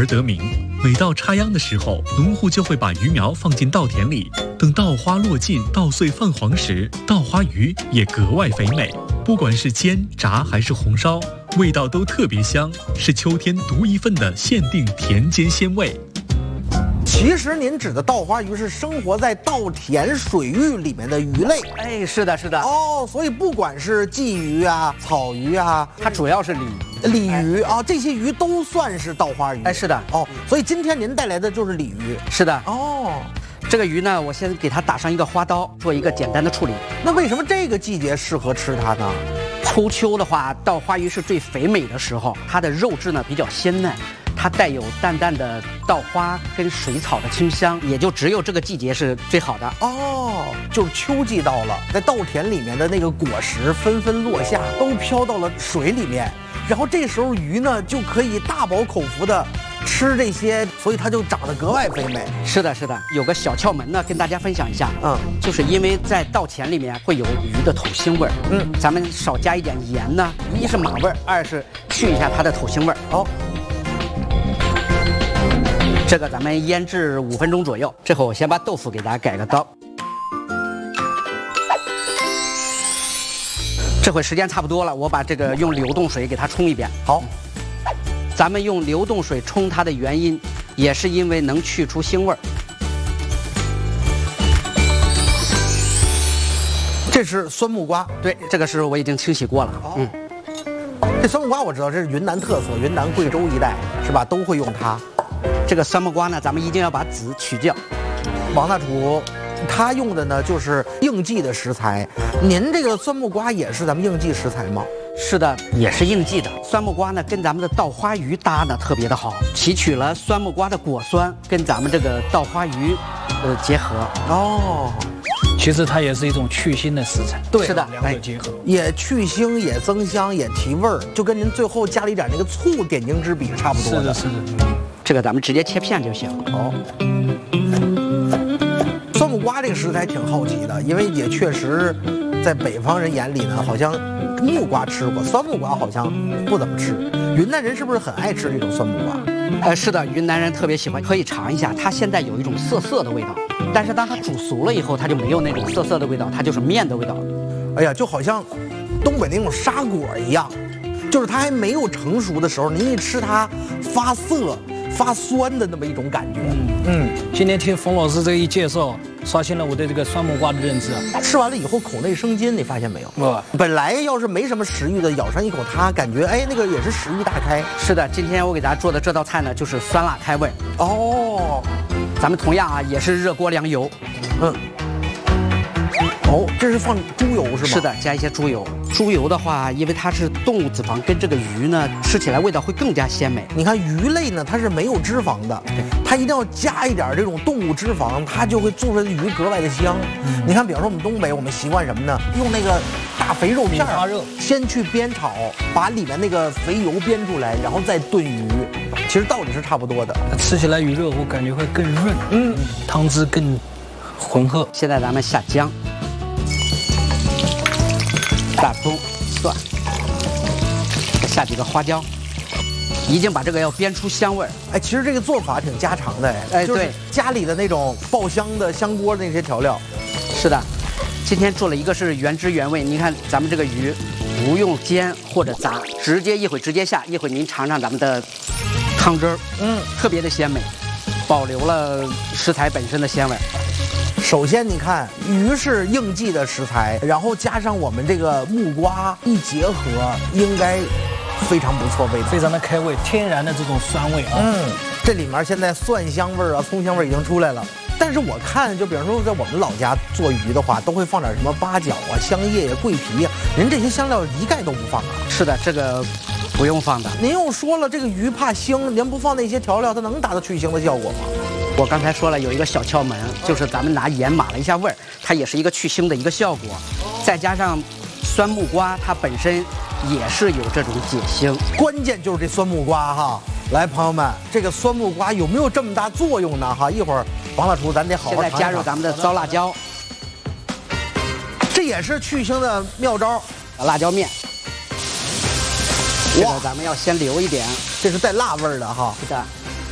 而得名。每到插秧的时候，农户就会把鱼苗放进稻田里，等稻花落尽、稻穗泛黄时，稻花鱼也格外肥美。不管是煎、炸还是红烧，味道都特别香，是秋天独一份的限定田间鲜味。 其实您指的稻花鱼是生活在稻田水域里面的鱼类。 哎，是的，是的。 哦，所以不管是鲫鱼啊、草鱼啊， 它主要是鲤鱼啊，这些鱼都算是稻花鱼。 哎，是的。 哦，所以今天您带来的就是鲤鱼。 是的。 哦， 这个鱼呢，我先给它打上一个花刀，做一个简单的处理。 那为什么这个季节适合吃它呢？ 初秋的话，稻花鱼是最肥美的时候，它的肉质呢比较鲜嫩，它带有淡淡的稻花跟水草的清香，也就只有这个季节是最好的。 哦，就是秋季到了，在稻田里面的那个果实纷纷落下，都飘到了水里面，然后这时候鱼呢就可以大饱口福的吃这些，所以它就长得格外肥美。 是的，是的，有个小窍门呢，跟大家分享一下。就是因为在稻田里面会有鱼的土腥味儿。咱们少加一点盐呢，一是马味儿，二是去一下它的土腥味儿。好，这个咱们腌制5分钟左右。这会我先把豆腐给大家改个刀。这会时间差不多了，我把这个用流动水给它冲一遍。好。咱们用流动水冲它的原因，也是因为能去除腥味儿。 这是酸木瓜， 对，这个是我已经清洗过了。 这酸木瓜我知道，这是云南特色，云南贵州一带是吧，都会用它。 这个酸木瓜呢，咱们一定要把籽取掉。 王大厨，他用的呢就是应季的食材，您这个酸木瓜也是咱们应季食材吗？ 是的，也是应季的。酸木瓜呢，跟咱们的稻花鱼搭呢特别的好，提取了酸木瓜的果酸，跟咱们这个稻花鱼，结合。哦， 其实它也是一种去腥的食材。 对， 是的， 两者结合， 也去腥，也增香，也提味儿，就跟您最后加了一点那个醋点睛之笔是差不多的。 是的，是的。 这个咱们直接切片就行。 哦。酸木瓜这个食材挺好奇的，因为也确实，在北方人眼里呢，好像木瓜吃过，酸木瓜好像不怎么吃。云南人是不是很爱吃这种酸木瓜？ 是的，云南人特别喜欢，可以尝一下。它现在有一种涩涩的味道，但是当它煮熟了以后，它就没有那种涩涩的味道，它就是面的味道。 哎呀，就好像东北那种沙果一样，就是它还没有成熟的时候，您一吃它发涩、发酸的那么一种感觉。 今天听冯老师这一介绍，刷新了我对这个酸木瓜的认知。 吃完了以后口内生津，你发现没有？本来要是没什么食欲的，咬上一口它，感觉哎那个也是食欲大开。 是的，今天我给大家做的这道菜呢，就是酸辣开胃。哦，咱们同样啊也是热锅凉油。 哦，这是放猪油是吗？ 是的，加一些猪油。猪油的话，因为它是动物脂肪，跟这个鱼呢吃起来味道会更加鲜美。 你看鱼类呢，它是没有脂肪的，它一定要加一点这种动物脂肪，它就会做出来的鱼格外的香。你看，比方说我们东北，我们习惯什么呢？用那个大肥肉片先去煸炒，把里面那个肥油煸出来，然后再炖鱼。其实道理是差不多的。 吃起来鱼肉我感觉会更润，汤汁更浑厚。 现在咱们下姜。大葱、蒜，再下几个花椒，已经把这个要煸出香味儿。 哎，其实这个做法挺家常的，哎，就是家里的那种爆香的香锅那些调料。 是的，今天做了一个是原汁原味。你看咱们这个鱼，不用煎或者炸，直接一会直接下，一会您尝尝咱们的汤汁儿，特别的鲜美，保留了食材本身的鲜味。 首先，你看鱼是应季的食材，然后加上我们这个木瓜一结合，应该非常不错，味道非常的开胃，天然的这种酸味啊。 这里面现在蒜香味儿啊、葱香味儿已经出来了。但是我看，就比方说在我们老家做鱼的话，都会放点什么八角啊、香叶呀、桂皮呀，您这些香料一概都不放啊？ 是的，这个不用放的。 您又说了，这个鱼怕腥，您不放那些调料，它能达到去腥的效果吗？ 我刚才说了有一个小窍门，就是咱们拿盐码了一下味儿，它也是一个去腥的一个效果。再加上酸木瓜，它本身也是有这种解腥。 关键就是这酸木瓜哈。来，朋友们，这个酸木瓜有没有这么大作用呢？哈，一会儿王大厨咱得好好尝尝。 现在加入咱们的糟辣椒， 这也是去腥的妙招。 辣椒面，这个咱们要先留一点， 这是带辣味儿的哈。 是的。